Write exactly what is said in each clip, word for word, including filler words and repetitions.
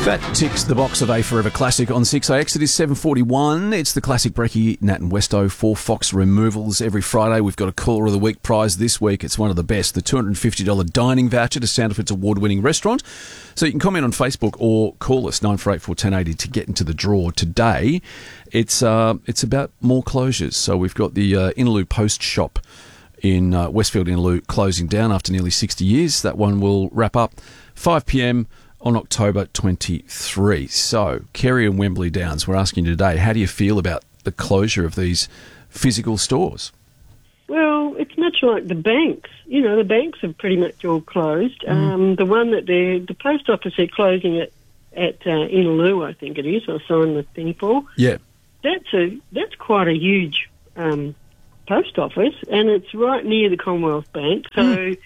That ticks the box of a Forever Classic on six A X. It is seven forty-one. It's the Classic Brekkie, Nat and Westo for Fox Removals. Every Friday we've got a Caller of the Week prize. This week it's one of the best, the two hundred fifty dollars dining voucher to Sandifer's award-winning restaurant. So you can comment on Facebook or call us nine four eight four, one zero eight zero to get into the draw. Today it's uh, it's about more closures. So we've got the uh, Innaloo Post Shop in uh, Westfield Innaloo closing down after nearly sixty years. That one will wrap up five p.m. on October twenty-third. So, Kerry and Wembley Downs, we're asking you today, how do you feel about the closure of these physical stores? Well, it's much like the banks. You know, the banks are pretty much all closed. Mm. Um, the one that they're, the post office are closing at, at uh, Innaloo, I think it is, I signed the thing for. Yeah. That's a that's quite a huge um, post office, and it's right near the Commonwealth Bank, so mm.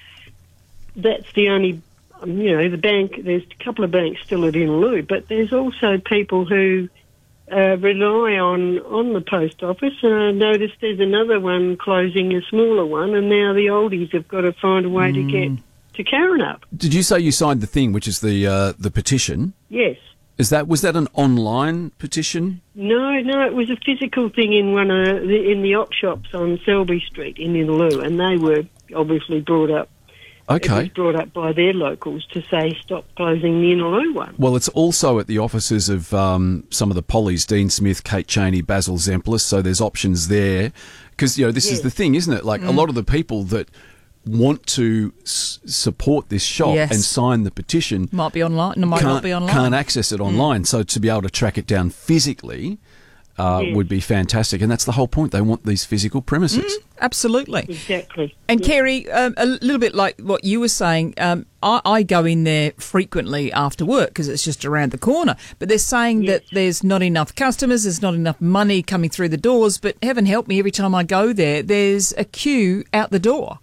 that's the only... You know, the bank, there's a couple of banks still at Innaloo, but there's also people who uh, rely on, on the post office. And I noticed there's another one closing, a smaller one, and now the oldies have got to find a way mm. to get to Karrinyup. Did you say you signed the thing, which is the uh, the petition? Yes. Is that was that an online petition? No, no, it was a physical thing in one of the, in the op shops on Selby Street in Innaloo, and they were obviously brought up. Okay. It was brought up by their locals to say stop closing the Innaloo one. Well, it's also at the offices of um, some of the Pollies, Dean Smith, Kate Cheney, Basil Zemplis, so there's options there. Because, you know, this yes. is the thing, isn't it? Like, mm. a lot of the people that want to s- support this shop yes. and sign the petition... Might be online, might not be online. Can't access it online. Mm. So to be able to track it down physically... Uh, yes. would be fantastic, and that's the whole point. They want these physical premises. Mm, absolutely. Exactly. And, yes. Kerry, um, a little bit like what you were saying, um, I, I go in there frequently after work because it's just around the corner, but they're saying yes. that there's not enough customers, there's not enough money coming through the doors, but heaven help me, every time I go there, there's a queue out the door.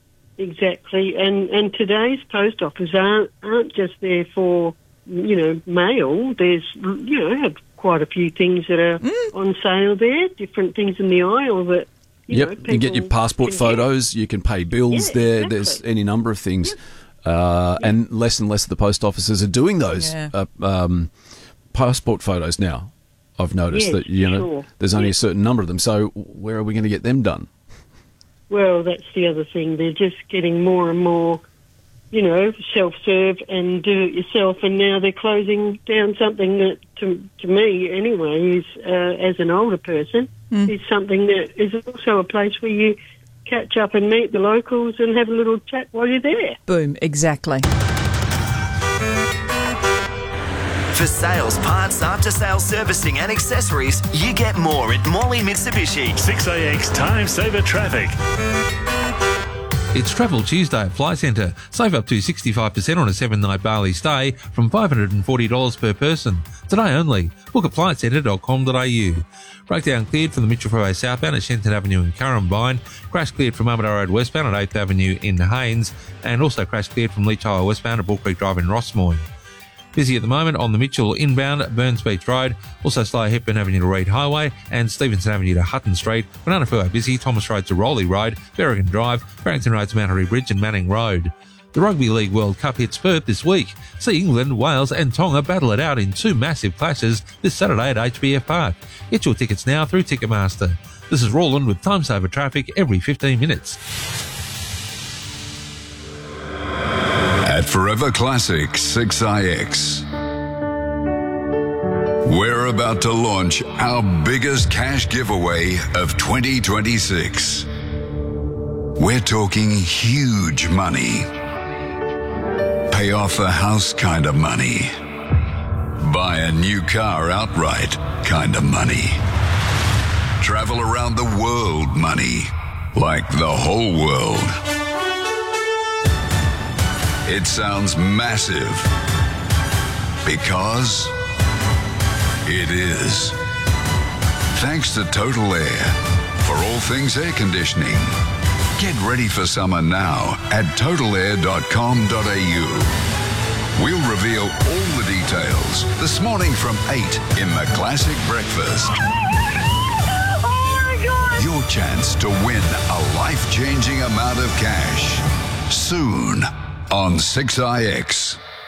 Exactly, and, and today's post office aren't, aren't just there for, you know, mail. There's, you know, have quite a few things that are mm. on sale there, different things in the aisle that, you yep. know, people you get your passport photos, get. You can pay bills yeah, there, exactly. there's any number of things. Yeah. Uh, yeah. And less and less of the post offices are doing those yeah. uh, um, passport photos now. I've noticed yes, that, you know, sure. there's only yes. a certain number of them. So where are we going to get them done? Well, that's the other thing. They're just getting more and more, you know, self-serve and do it yourself, and now they're closing down something that, to, to me anyway, is, uh, as an older person, mm. is something that is also a place where you catch up and meet the locals and have a little chat while you're there. Boom, exactly. For sales, parts, after-sales servicing and accessories, you get more at Morley Mitsubishi. six A X Time Saver Traffic. It's Travel Tuesday at Fly Centre. Save up to sixty-five percent on a seven-night Bali stay from five hundred forty dollars per person. Today only. Book at flight centre dot com dot a u. Breakdown cleared from the Mitchell Freeway southbound at Shenton Avenue in Currumbine. Crash cleared from Armadale Road westbound at eighth Avenue in Haynes. And also crash cleared from Leach Highway westbound at Bull Creek Drive in Rossmoyne. Busy at the moment on the Mitchell inbound at Burns Beach Road, also slow Hepburn Avenue to Reid Highway and Stevenson Avenue to Hutton Street. Banana Freeway busy, Thomas Road to Rowley Road, Berrigan Drive, Barrington Road to Mount Harry Bridge and Manning Road. The Rugby League World Cup hits Perth this week. See England, Wales and Tonga battle it out in two massive clashes this Saturday at H B F Park. Get your tickets now through Ticketmaster. This is Roland with Time Saver Traffic every fifteen minutes. At Forever Classic six I X, we're about to launch our biggest cash giveaway of twenty twenty-six. We're talking huge money. Pay off a house kind of money. Buy a new car outright kind of money. Travel around the world money, like the whole world. It sounds massive because it is. Thanks to Total Air for all things air conditioning. Get ready for summer now at total air dot com dot a u. We'll reveal all the details this morning from eight in the Classic Breakfast. Oh my God! Your chance to win a life-changing amount of cash soon on six I X.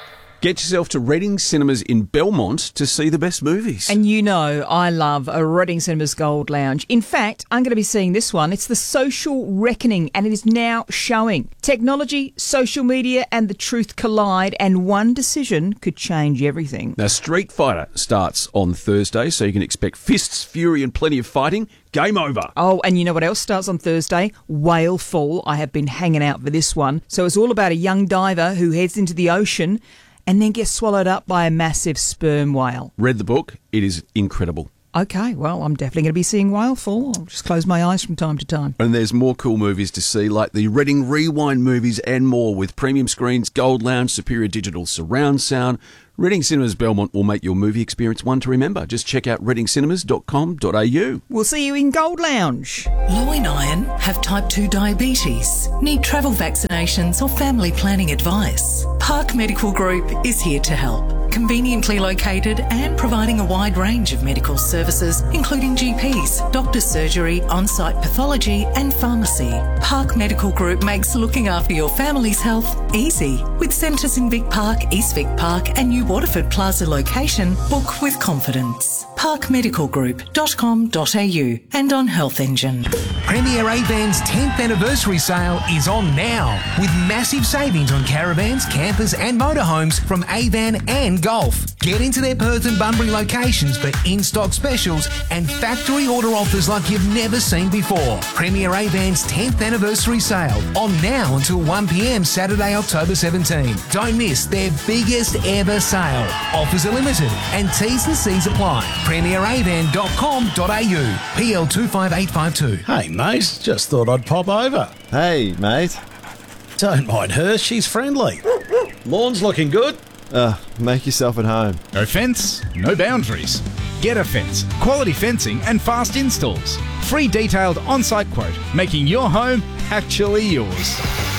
Get yourself to Reading Cinemas in Belmont to see the best movies. And you know I love a Reading Cinemas Gold Lounge. In fact, I'm going to be seeing this one. It's The Social Reckoning, and it is now showing. Technology, social media and the truth collide, and one decision could change everything. Now, Street Fighter starts on Thursday, so you can expect fists, fury and plenty of fighting. Game over. Oh, and you know what else starts on Thursday? Whale Fall. I have been hanging out for this one. So it's all about a young diver who heads into the ocean and then gets swallowed up by a massive sperm whale. Read the book. It is incredible. Okay, well, I'm definitely going to be seeing Whale Fall. I'll just close my eyes from time to time. And there's more cool movies to see, like the Reading Rewind movies and more, with premium screens, Gold Lounge, superior digital surround sound. Reading Cinemas Belmont will make your movie experience one to remember. Just check out reading cinemas dot com dot a u. We'll see you in Gold Lounge. Loy and Iron have type two diabetes, need travel vaccinations or family planning advice. Park Medical Group is here to help. Conveniently located and providing a wide range of medical services, including G Ps, doctor's surgery, on-site pathology and pharmacy. Park Medical Group makes looking after your family's health easy. With centres in Vic Park, East Vic Park and New Waterford Plaza location, book with confidence. park medical group dot com dot a u and on Health Engine. Premier Avan's tenth anniversary sale is on now, with massive savings on caravans, campers and motorhomes from Avan and Golf. Get into their Perth and Bunbury locations for in-stock specials and factory order offers like you've never seen before. Premier Avan's tenth anniversary sale on now until one p m Saturday, October seventeenth. Don't miss their biggest ever sale. Offers are limited and T's and C's apply. premier avan dot com dot a u. P L two five eight five two. Hey mate, just thought I'd pop over. Hey mate. Don't mind her, she's friendly. Lawn's looking good. Uh, make yourself at home. No fence, no boundaries. Get a Fence. Quality fencing and fast installs. Free detailed on-site quote, making your home actually yours.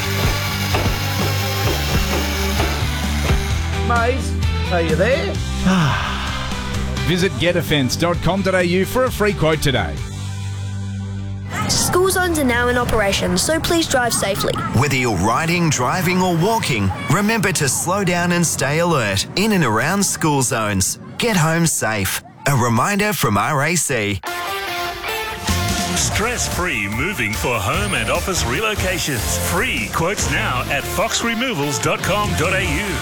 Mate, are you there? Visit get a fence dot com dot a u for a free quote today. School zones are now in operation, so please drive safely. Whether you're riding, driving or walking, remember to slow down and stay alert in and around school zones. Get home safe. A reminder from R A C. Stress-free moving for home and office relocations. Free quotes now at fox removals dot com dot a u.